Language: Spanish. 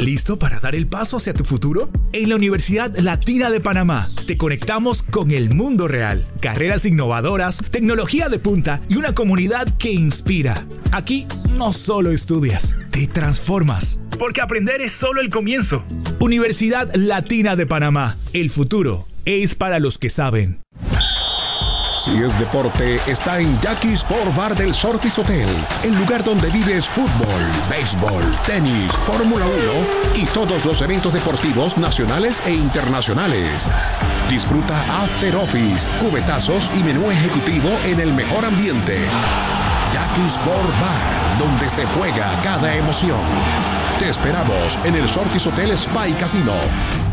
¿Listo para dar el paso hacia tu futuro? En la Universidad Latina de Panamá te conectamos con el mundo real. Carreras innovadoras, tecnología de punta y una comunidad que inspira. Aquí no solo estudias, te transformas. Porque aprender es solo el comienzo. Universidad Latina de Panamá. El futuro es para los que saben. Si es deporte, está en Jackie Sport Bar del Sortis Hotel, el lugar donde vives fútbol, béisbol, tenis, Fórmula 1 y todos los eventos deportivos nacionales e internacionales. Disfruta After Office, cubetazos y menú ejecutivo en el mejor ambiente. Jackie Sport Bar, donde se juega cada emoción. Te esperamos en el Sortis Hotel Spa y Casino.